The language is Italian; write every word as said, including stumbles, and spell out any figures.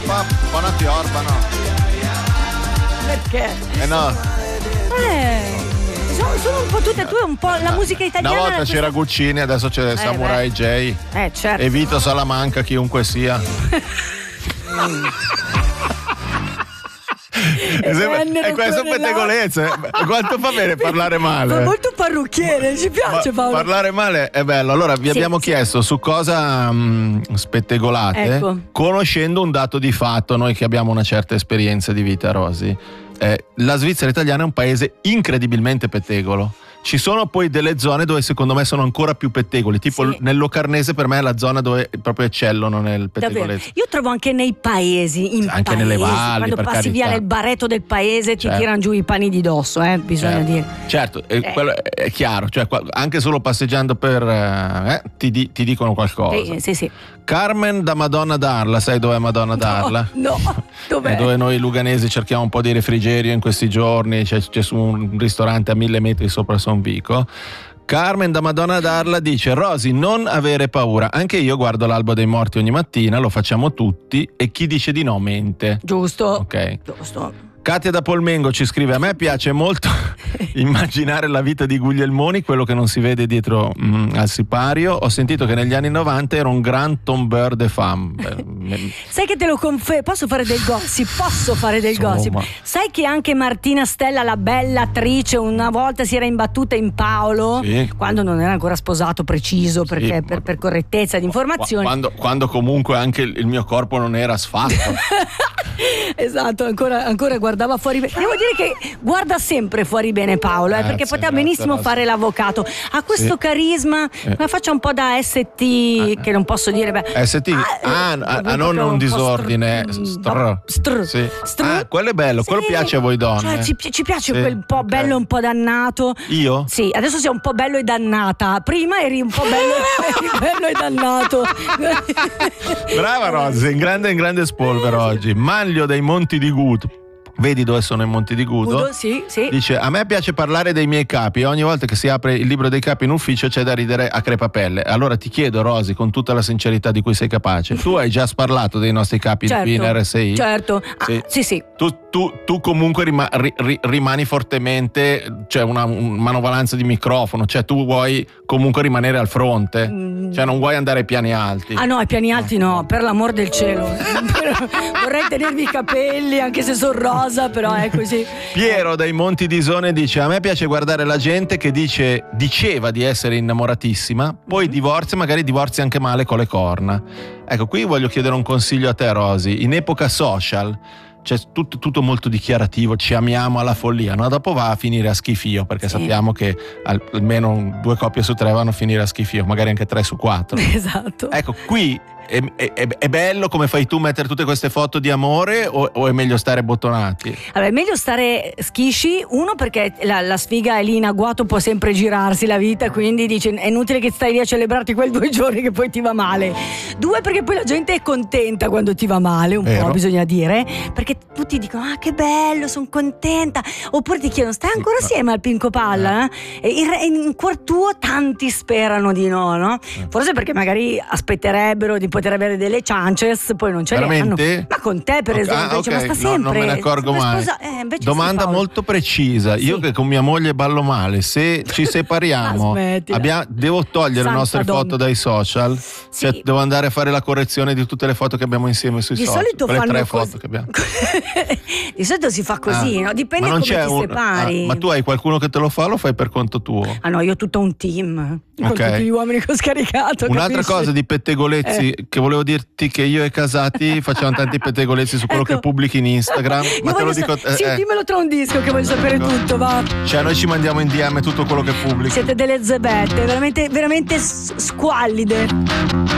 fa buona fiorba, no? Perché? Eh no. Eh, sono, sono un po' tutte e due, un po' la musica italiana. Una volta c'era Guccini, adesso c'è eh, Samurai beh. J. Eh, certo. E Vito Salamanca, chiunque sia. È, è questo pettegolezze. Quanto fa bene parlare male? Fa molto parrucchiere, ci piace Ma, Paolo. parlare male è bello. Allora vi Sì, abbiamo sì. chiesto su cosa mh, spettegolate, Ecco. conoscendo un dato di fatto, noi che abbiamo una certa esperienza di vita, Rosy. Eh, la Svizzera italiana è un paese incredibilmente pettegolo. Ci sono poi delle zone dove secondo me sono ancora più pettegoli, tipo Sì. nel Locarnese per me è la zona dove proprio eccellono nel Davvero. pettegolezzo. Io trovo anche nei paesi, in Anche paesi, nelle valli, quando per passi via carità. nel baretto del paese ti Certo. tirano giù i pani di dosso, eh, bisogna Certo. dire. Certo, eh, Eh. quello è chiaro, cioè qua- anche solo passeggiando per eh, ti, di- ti dicono qualcosa. Sì, sì, sì. Carmen da Madonna d'Arla, sai dov'è Madonna d'Arla? No, dov'è? È dove noi luganesi cerchiamo un po' di refrigerio in questi giorni, c'è, c'è su un ristorante a mille metri sopra Son Vico. Carmen da Madonna d'Arla dice: Rosy, non avere paura, anche io guardo l'albo dei morti ogni mattina, lo facciamo tutti e chi dice di no mente. Giusto. Ok. Giusto. Katia da Polmengo ci scrive: a me piace molto immaginare la vita di Guglielmoni, quello che non si vede dietro mm, al sipario. Ho sentito che negli anni novanta era un gran tombeur de femme. Beh, Sai che te lo confermo? Posso fare del gossip? Posso fare del Insomma. gossip? Sai che anche Martina Stella, la bella attrice, una volta si era imbattuta in Paolo, Sì. quando non era ancora sposato preciso, perché Sì, per, ma- per correttezza di informazioni. Quando, quando comunque anche il il mio corpo non era sfatto. Esatto, ancora, ancora guardava fuori bene. Devo dire che guarda sempre fuori bene Paolo, eh, Grazie, perché poteva grazie, benissimo Rosa. fare l'avvocato. Ha questo Sì. carisma, Eh. ma faccia un po' da S T, che non posso dire. Beh. S T, ah, eh, ah, proprio non un po' disordine, str- str- str- sì. str- Ah, quello è bello, quello Sì. piace a voi donne. Cioè, ci, ci piace Sì, quel po' ok. bello e un po' dannato. Io? Sì, adesso sei un po' bello e dannata. Prima eri un po' bello, eri bello e dannato. Brava Rosy, sei in grande, in grande spolvero oggi. Manlio dei Monti di Gudo. Vedi dove sono i Monti di Gudo? Udo, sì, sì. Dice: a me piace parlare dei miei capi e ogni volta che si apre il libro dei capi in ufficio c'è da ridere a crepapelle. Allora ti chiedo, Rosy, con tutta la sincerità di cui sei capace, tu hai già sparlato dei nostri capi Certo, in R S I? certo. Ah, Sì. sì, sì. Tu, tu, tu comunque rima- ri- ri- rimani fortemente, cioè una un manovalanza di microfono, cioè tu vuoi comunque rimanere al fronte, Mm. cioè non vuoi andare ai piani alti. Ah no, ai piani alti no, per l'amor del cielo. Vorrei tenermi i capelli, anche se sono rosa, però è così. Piero dai Monti di Isone dice: a me piace guardare la gente che dice diceva di essere innamoratissima, poi divorzia, magari divorzia anche male con le corna. Ecco, qui voglio chiedere un consiglio a te, Rosy. In epoca social c'è tutto, tutto molto dichiarativo, ci amiamo alla follia, no? Dopo va a finire a schifio, perché Sì. sappiamo che al- almeno due coppie su tre vanno a finire a schifio, magari anche tre su quattro. Esatto. Ecco, qui è, è- è bello come fai tu mettere tutte queste foto di amore o, o è meglio stare bottonati? Allora, è meglio stare schisci, uno perché la, la sfiga è lì in agguato, può sempre girarsi la vita, quindi dice è inutile che stai lì a celebrarti quei due giorni che poi ti va male. Due, perché poi la gente è contenta quando ti va male, un Vero. po' bisogna dire, perché tutti dicono ah che bello, sono contenta, oppure ti chiedono stai ancora assieme al Pinco Palla? Eh? E in, re- in cuor tuo tanti sperano di no, no? Forse perché magari aspetterebbero di poter avere delle chances, poi non ce le hanno. Veramente? Ma con te per Ok, esempio, ah, dice, ma ok, sta no, sempre non me ne accorgo sempre mai. sposa- eh, invece sì, Domanda Paolo. molto precisa. Io Sì. che con mia moglie ballo male, se ci separiamo, Ah, smettila. abbia- devo togliere Santa le nostre donna. foto dai social? Sì. Cioè, devo andare a fare la correzione di tutte le foto che abbiamo insieme sui Di social? solito Quelle fanno tre così. foto che abbiamo. Di solito si fa così, Ah, no? Dipende ma come non ti c'è un- separi. ah, ma tu hai qualcuno che te lo fa o lo fai per conto tuo? Ah no, io ho tutto un team con Ok. tutti gli uomini che ho scaricato. Un'altra capisci? cosa di pettegolezzi che volevo dirti, che io e Casati facciamo tanti pettegolezzi su quello Ecco. che pubblichi in Instagram. Io Ma te voglio lo sa- dico. eh, sì, eh. dimmelo tra un disco che voglio sapere Ecco. tutto, va. Cioè, noi ci mandiamo in D M tutto quello che pubblichi. Siete delle zebette, veramente, veramente s- squallide.